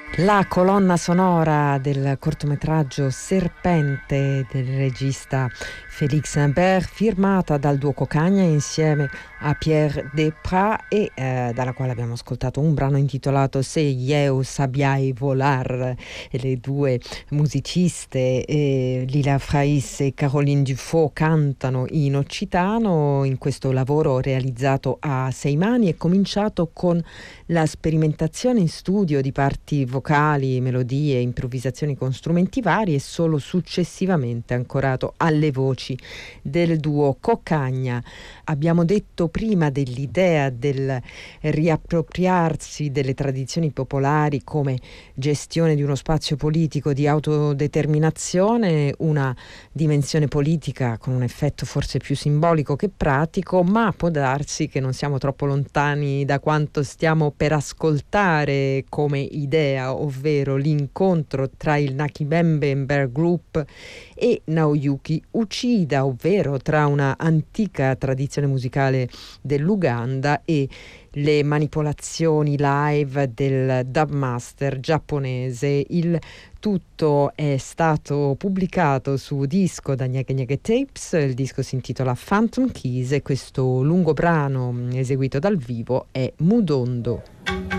La colonna sonora del cortometraggio Serpente del regista Félix Imbert, firmata dal duo Cocagna insieme a Pierre Desprats e dalla quale abbiamo ascoltato un brano intitolato Se eu sabiai volar. E le due musiciste Lila Fraiss e Caroline Dufaux cantano in occitano in questo lavoro realizzato a 6 mani. È cominciato con la sperimentazione in studio di parti vocali, melodie, improvvisazioni con strumenti vari e solo successivamente ancorato alle voci del duo Cocagna. Abbiamo detto prima dell'idea del riappropriarsi delle tradizioni popolari come gestione di uno spazio politico di autodeterminazione, una dimensione politica con un effetto forse più simbolico che pratico, ma può darsi che non siamo troppo lontani da quanto stiamo per ascoltare come idea, ovvero l'incontro tra il Nakibembe Bear Group e Naoyuki Uchida, ovvero tra una antica tradizione musicale dell'Uganda e le manipolazioni live del dubmaster giapponese. Il tutto è stato pubblicato su disco da Nyege Nyege Tapes, il disco si intitola Phantom Keys e questo lungo brano eseguito dal vivo è Mudondo.